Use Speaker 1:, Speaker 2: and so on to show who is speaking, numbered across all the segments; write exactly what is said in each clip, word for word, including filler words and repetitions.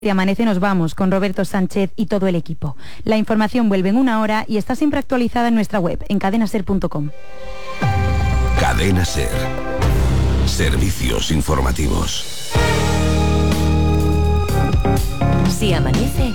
Speaker 1: De Amanece nos vamos con Roberto Sánchez y todo el equipo. La información vuelve en una hora y está siempre actualizada en nuestra web, en cadena ser punto com.
Speaker 2: Cadena Ser. Servicios informativos.
Speaker 3: Si amanece,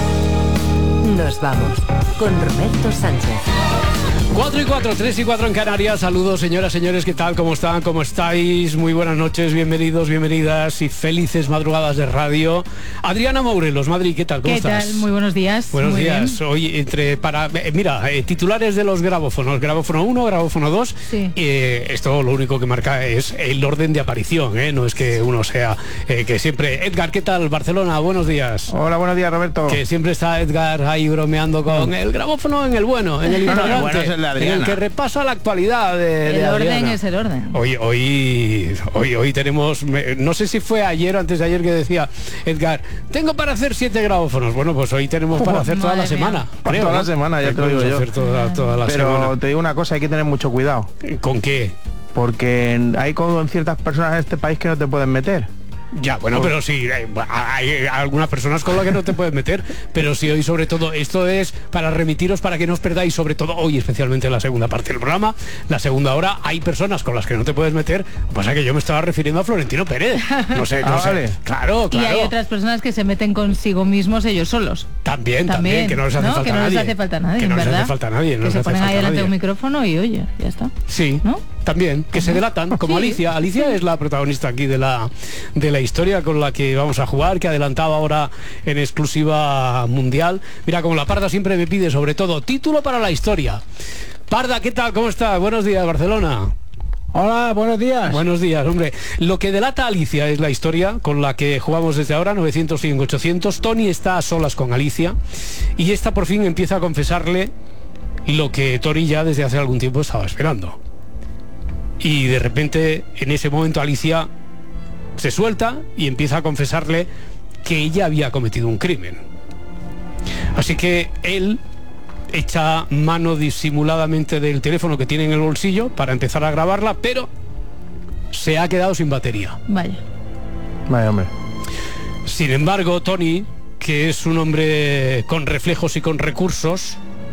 Speaker 3: nos vamos con Roberto Sánchez.
Speaker 4: cuatro y cuatro, tres y cuatro en Canarias. Saludos, señoras, señores, ¿qué tal? ¿Cómo están? ¿Cómo estáis? Muy buenas noches, bienvenidos, bienvenidas y felices madrugadas de radio. Adriana Mourelos, Madrid, ¿qué tal? ¿Cómo
Speaker 5: ¿Qué
Speaker 4: estás?
Speaker 5: tal? Muy buenos días.
Speaker 4: Buenos
Speaker 5: Muy
Speaker 4: días.
Speaker 5: bien.
Speaker 4: Hoy entre para eh, mira, eh, titulares de los grabófonos, grabófono uno, grabófono dos.
Speaker 5: Sí.
Speaker 4: Eh, esto lo único que marca es el orden de aparición, ¿eh? No es que uno sea eh, que siempre. Edgar, ¿qué tal? Barcelona, buenos días.
Speaker 6: Hola, buenos días, Roberto.
Speaker 4: Que siempre está Edgar ahí bromeando con el grabófono en el bueno, en el
Speaker 6: No, no,
Speaker 4: integrante,
Speaker 6: el bueno es el de Adriana.
Speaker 4: en el que repasa la actualidad de,
Speaker 5: El
Speaker 4: de
Speaker 5: orden
Speaker 4: Adriana.
Speaker 5: es el orden.
Speaker 4: Hoy, hoy, hoy, hoy tenemos, me- no sé si fue ayer o antes de ayer que decía Edgar, tengo para hacer siete grabófonos. Bueno, pues hoy tenemos para hacer toda la
Speaker 5: Madre mía.
Speaker 4: semana.
Speaker 6: Para toda la semana, ya te lo digo
Speaker 4: Podemos
Speaker 6: yo.
Speaker 4: hacer toda, toda la
Speaker 6: Pero
Speaker 4: semana.
Speaker 6: te digo una cosa, hay que tener mucho cuidado,
Speaker 4: ¿Con qué?
Speaker 6: porque hay con ciertas personas en este país que no te pueden meter.
Speaker 4: Ya, bueno, pero sí, eh, hay algunas personas con las que no te puedes meter, pero sí, hoy sobre todo, esto es para remitiros, para que no os perdáis, sobre todo hoy, especialmente en la segunda parte del programa, la segunda hora, hay personas con las que no te puedes meter. Lo que pasa es que yo me estaba refiriendo a Florentino Pérez. No sé, no
Speaker 6: Ah,
Speaker 4: sé.
Speaker 6: vale.
Speaker 4: Claro,
Speaker 5: Y
Speaker 4: claro.
Speaker 5: hay otras personas que se meten consigo mismos ellos solos.
Speaker 4: También, también,
Speaker 5: También,
Speaker 4: que no les hace
Speaker 5: ¿no?
Speaker 4: falta
Speaker 5: Que no
Speaker 4: nadie.
Speaker 5: les hace falta nadie,
Speaker 4: Que no les
Speaker 5: ¿verdad?
Speaker 4: hace falta nadie. no
Speaker 5: Que
Speaker 4: les
Speaker 5: se
Speaker 4: hace
Speaker 5: ponen
Speaker 4: falta
Speaker 5: ahí delante de un
Speaker 4: nadie.
Speaker 5: micrófono y oye, ya está.
Speaker 4: Sí,
Speaker 5: ¿No?
Speaker 4: también, que se delatan, como
Speaker 5: Sí.
Speaker 4: Alicia. Alicia es la protagonista aquí de la, de la historia con la que vamos a jugar, que ha adelantado ahora en exclusiva mundial. Mira, como la Parda siempre me pide, sobre todo, título para la historia. Parda, ¿qué tal? ¿Cómo estás? Buenos días, Barcelona.
Speaker 6: Hola, buenos días.
Speaker 4: Buenos días, hombre. Lo que delata Alicia es la historia con la que jugamos desde ahora, novecientos y ochocientos. Tony está a solas con Alicia y esta por fin empieza a confesarle lo que Tony ya desde hace algún tiempo estaba esperando. Y de repente, en ese momento, Alicia se suelta y empieza a confesarle que ella había cometido un crimen. Así que él echa mano disimuladamente del teléfono que tiene en el bolsillo para empezar a grabarla, pero se ha quedado sin batería.
Speaker 5: Vaya.
Speaker 6: Vaya, hombre.
Speaker 4: Sin embargo, Tony, que es un hombre con reflejos y con recursos,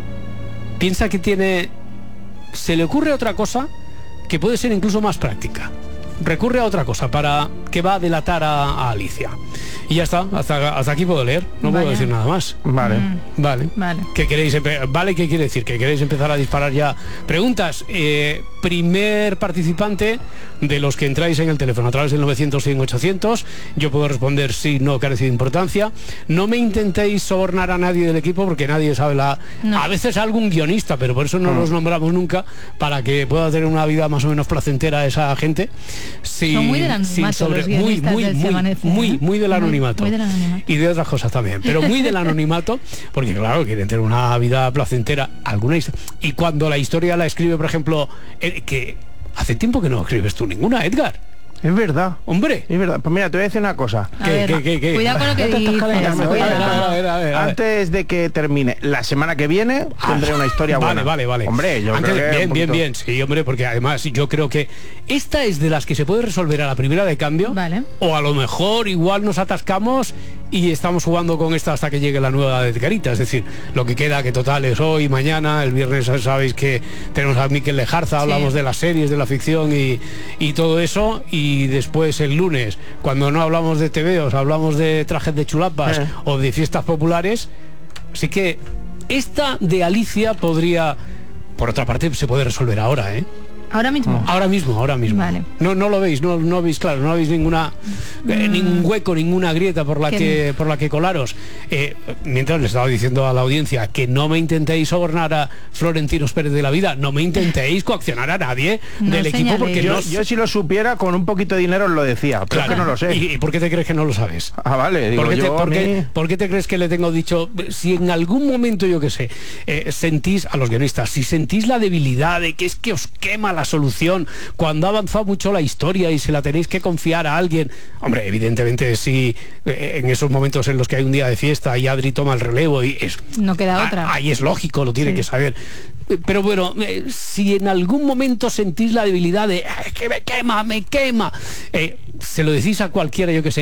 Speaker 4: piensa que tiene... Se le ocurre otra cosa que puede ser incluso más práctica. Recurre a otra cosa para que va a delatar a, a Alicia. Y ya está, hasta, hasta aquí puedo leer, no puedo
Speaker 5: Vaya.
Speaker 4: decir nada más.
Speaker 6: Vale.
Speaker 5: Mm,
Speaker 4: Vale.
Speaker 5: Vale.
Speaker 4: ¿Qué queréis? empe- Vale, ¿qué quiere decir? Que queréis empezar a disparar ya preguntas. Eh, primer participante de los que entráis en el teléfono a través del novecientos y ochocientos. Yo puedo responder sí, no, carece de importancia. No me intentéis sobornar a nadie del equipo porque nadie sabe la...
Speaker 5: No.
Speaker 4: A veces algún guionista, pero por eso no los nombramos nunca, para que pueda tener una vida más o menos placentera esa gente. Sí,
Speaker 5: Son muy del anonimato los
Speaker 4: muy,
Speaker 5: guionistas
Speaker 4: muy,
Speaker 5: del Se
Speaker 4: muy,
Speaker 5: Amanece,
Speaker 4: muy,
Speaker 5: ¿eh?
Speaker 4: muy del
Speaker 5: Muy-
Speaker 4: anonimato.
Speaker 5: muy del anonimato.
Speaker 4: Y de otras cosas también, pero muy del anonimato, porque claro, quieren tener una vida placentera. Alguna his- y cuando la historia la escribe, por ejemplo, eh, que hace tiempo que no escribes tú ninguna, Edgar.
Speaker 6: Es verdad.
Speaker 4: Hombre.
Speaker 6: Es verdad. Pues mira, te voy a decir una cosa.
Speaker 5: A
Speaker 4: ¿Qué,
Speaker 5: ver,
Speaker 4: qué, qué, qué?
Speaker 5: Cuidado con lo que
Speaker 6: Ya te estás
Speaker 5: dices.
Speaker 6: calentando.
Speaker 4: A ver, a ver,
Speaker 5: cuidado.
Speaker 4: a ver, a ver, a ver.
Speaker 6: Antes de que termine la semana que viene, tendré una historia
Speaker 4: Vale,
Speaker 6: buena.
Speaker 4: vale, vale.
Speaker 6: Hombre, yo
Speaker 4: Antes-
Speaker 6: creo que
Speaker 4: bien,
Speaker 6: un
Speaker 4: bien,
Speaker 6: poquito-
Speaker 4: bien. Sí, hombre, porque además yo creo que esta es de las que se puede resolver a la primera de cambio.
Speaker 5: Vale.
Speaker 4: O a lo mejor igual nos atascamos y estamos jugando con esta hasta que llegue la nueva de Carita. Es decir, lo que queda, que total es hoy, mañana, el viernes sabéis que tenemos a Miquel Lejarza, hablamos
Speaker 5: Sí.
Speaker 4: de las series, de la ficción y, y todo eso. Y después el lunes, cuando no hablamos de tebeos, hablamos de trajes de chulapas
Speaker 6: Eh.
Speaker 4: o de fiestas populares. Así que esta de Alicia podría, por otra parte, se puede resolver ahora, ¿eh?
Speaker 5: Ahora mismo.
Speaker 4: Ahora mismo, ahora mismo.
Speaker 5: Vale.
Speaker 4: No, no lo veis, no, no veis claro, no veis ninguna eh, ningún hueco, ninguna grieta por la
Speaker 5: Que
Speaker 4: que por la que colaros. Eh, mientras le estaba diciendo a la audiencia que no me intentéis sobornar a Florentinos Pérez de la Vida, no me intentéis coaccionar a nadie
Speaker 5: No
Speaker 4: del equipo
Speaker 5: señaléis.
Speaker 4: porque
Speaker 6: Yo,
Speaker 4: no.
Speaker 6: yo si lo supiera, con un poquito de dinero os lo decía, pero
Speaker 4: Claro.
Speaker 6: es que no lo sé.
Speaker 4: ¿Y, y por qué te crees que no lo sabes?
Speaker 6: Ah, vale. Digo,
Speaker 4: ¿Por qué, te,
Speaker 6: yo a
Speaker 4: por qué-
Speaker 6: mí-
Speaker 4: por qué te crees que le tengo dicho? Si en algún momento, yo qué sé, eh, sentís, a los guionistas, si sentís la debilidad de que es que os quema la solución cuando ha avanzado mucho la historia y se la tenéis que confiar a alguien, hombre, evidentemente si eh, en esos momentos en los que hay un día de fiesta y Adri toma el relevo y es...
Speaker 5: No queda
Speaker 4: ah,
Speaker 5: otra.
Speaker 4: Ahí es lógico, lo tiene
Speaker 5: Sí.
Speaker 4: que saber. Eh, Pero bueno, eh, si en algún momento sentís la debilidad de "Ay, que me quema, me quema", eh, se lo decís a cualquiera, yo que sé,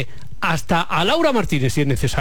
Speaker 4: hasta a Laura Martínez si es necesario.